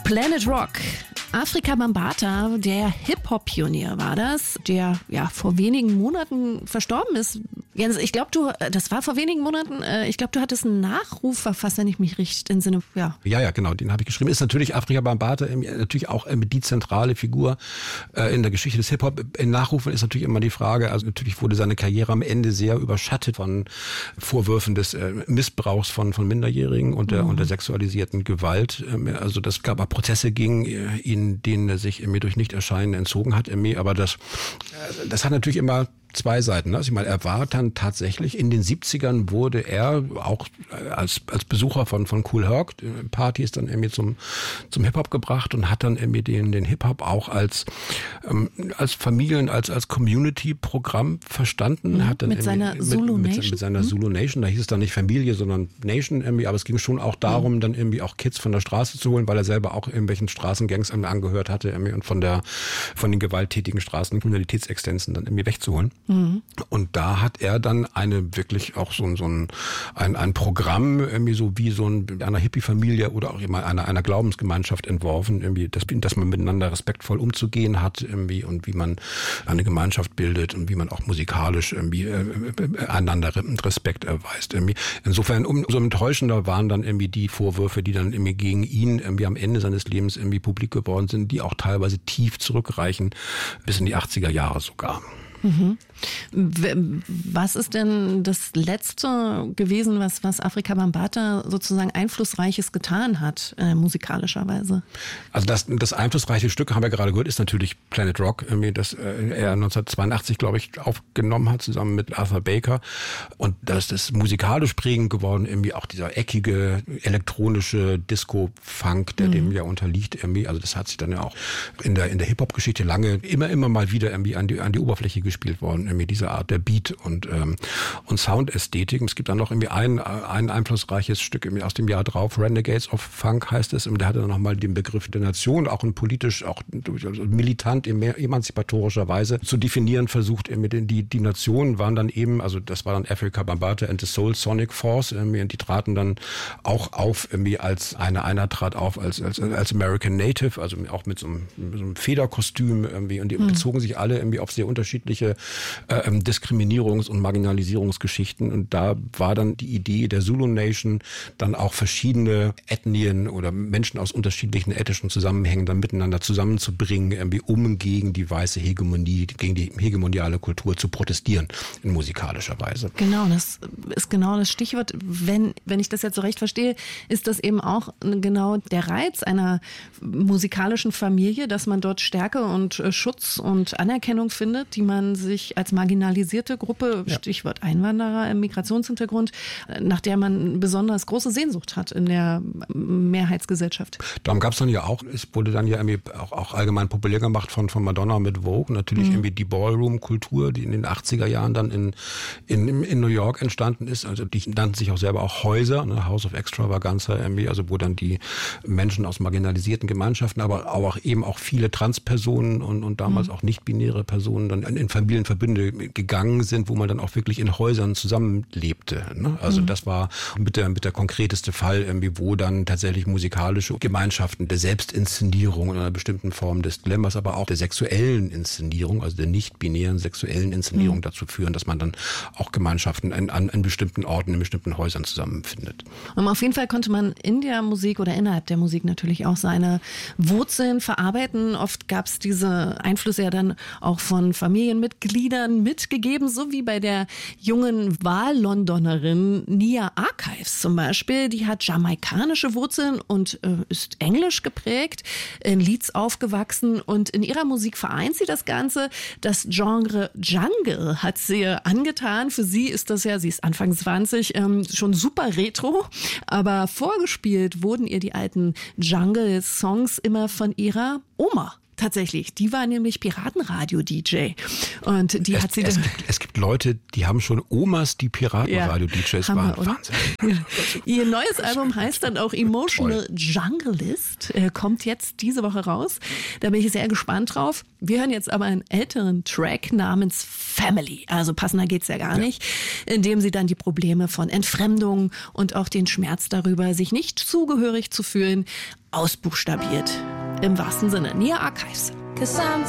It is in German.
Planet Rock. Afrika Bambaataa, der Hip-Hop-Pionier war das, der ja vor wenigen Monaten verstorben ist. Jens, ich glaube, das war vor wenigen Monaten, ich glaube, du hattest einen Nachruf verfasst, wenn ich mich richtig im Sinne, ja. Ja, genau, den habe ich geschrieben. Ist natürlich Afrika Bambaataa natürlich auch die zentrale Figur in der Geschichte des Hip-Hop. In Nachrufen ist natürlich immer die Frage, also natürlich wurde seine Karriere am Ende sehr überschattet von Vorwürfen des Missbrauchs von Minderjährigen und der sexualisierten Gewalt. Also das gab auch Prozesse gegen ihn, denen er sich durch Nichterscheinen entzogen hat. Aber das hat natürlich immer zwei Seiten. Also ich meine, er war dann tatsächlich, in den 70ern wurde er auch als Besucher von Kool Herc Partys dann zum Hip-Hop gebracht und hat dann den Hip-Hop auch als Familien, als Community-Programm verstanden. Hat dann mit seiner Zulu Nation. Mit seiner Zulu Nation. Da hieß es dann nicht Familie, sondern Nation aber es ging schon auch darum, dann auch Kids von der Straße zu holen, weil er selber auch irgendwelchen Straßengangs angehört hatte und von den gewalttätigen Straßenkriminalitätsexistenzen dann wegzuholen. Mhm. Und da hat er dann wirklich auch ein Programm so wie einer Hippie-Familie oder auch immer einer Glaubensgemeinschaft entworfen, dass man miteinander respektvoll umzugehen hat und wie man eine Gemeinschaft bildet und wie man auch musikalisch einander Respekt erweist. Insofern umso enttäuschender waren dann die Vorwürfe, die dann gegen ihn am Ende seines Lebens publik geworden sind, die auch teilweise tief zurückreichen bis in die 80er Jahre sogar. Mhm. Was ist denn das Letzte gewesen, was Afrika Bambaataa sozusagen Einflussreiches getan hat, musikalischerweise? Also das einflussreiche Stück, haben wir gerade gehört, ist natürlich Planet Rock, das er 1982, glaube ich, aufgenommen hat, zusammen mit Arthur Baker. Und das ist musikalisch prägend geworden, auch dieser eckige, elektronische Disco-Funk, der dem ja unterliegt. Also das hat sich dann ja auch in der Hip-Hop-Geschichte lange immer mal wieder an die Oberfläche gespielt worden, diese Art der Beat und Soundästhetik. Es gibt dann noch ein einflussreiches Stück aus dem Jahr drauf, Renegades of Funk heißt es, und der hat dann nochmal den Begriff der Nation auch politisch, auch militant, emanzipatorischer Weise zu definieren versucht. Die Nationen waren dann das war dann Afrika Bambaataa and the Soul Sonic Force, die traten dann auch auf, einer trat auf als American Native, also auch mit so einem Federkostüm und die bezogen sich alle auf sehr unterschiedliche Diskriminierungs- und Marginalisierungsgeschichten. Und da war dann die Idee der Zulu Nation, dann auch verschiedene Ethnien oder Menschen aus unterschiedlichen ethnischen Zusammenhängen dann miteinander zusammenzubringen, um gegen die weiße Hegemonie, gegen die hegemoniale Kultur zu protestieren in musikalischer Weise. Genau, das ist genau das Stichwort. Wenn ich das jetzt so recht verstehe, ist das eben auch genau der Reiz einer musikalischen Familie, dass man dort Stärke und Schutz und Anerkennung findet, die man sich als marginalisierte Gruppe, Stichwort Einwanderer im Migrationshintergrund, nach der man besonders große Sehnsucht hat in der Mehrheitsgesellschaft. Darum gab es dann ja auch, es wurde dann ja auch allgemein populär gemacht von Madonna mit Vogue, natürlich die Ballroom-Kultur, die in den 80er Jahren dann in New York entstanden ist, also die nannten sich auch selber auch Häuser, House of Extravaganza, also wo dann die Menschen aus marginalisierten Gemeinschaften, aber auch eben auch viele Transpersonen und damals auch nicht-binäre Personen dann in Familienverbünde gegangen sind, wo man dann auch wirklich in Häusern zusammenlebte. Also das war mit der konkreteste Fall, wo dann tatsächlich musikalische Gemeinschaften der Selbstinszenierung in einer bestimmten Form des Glamours, aber auch der sexuellen Inszenierung, also der nicht-binären sexuellen Inszenierung dazu führen, dass man dann auch Gemeinschaften an bestimmten Orten, in bestimmten Häusern zusammenfindet. Und auf jeden Fall konnte man in der Musik oder innerhalb der Musik natürlich auch seine Wurzeln verarbeiten. Oft gab es diese Einflüsse ja dann auch von Familienmitgliedern mitgegeben, so wie bei der jungen Wahllondonerin Nia Archives zum Beispiel. Die hat jamaikanische Wurzeln und ist englisch geprägt, in Leeds aufgewachsen und in ihrer Musik vereint sie das Ganze. Das Genre Jungle hat sie angetan. Für sie ist das ja, sie ist Anfang 20, schon super retro, aber vorgespielt wurden ihr die alten Jungle-Songs immer von ihrer Oma. tatsächlich. Die war nämlich Piratenradio-DJ. Und die hat sie dann... Es gibt Leute, die haben schon Omas, die Piratenradio-DJs waren. Wahnsinn. Ihr neues Album heißt dann auch Emotional Junglist. Kommt jetzt diese Woche raus. Da bin ich sehr gespannt drauf. Wir hören jetzt aber einen älteren Track namens Family. Also passender geht's ja gar nicht. In dem sie dann die Probleme von Entfremdung und auch den Schmerz darüber, sich nicht zugehörig zu fühlen, ausbuchstabiert. Im wahrsten Sinne. Nia Archives.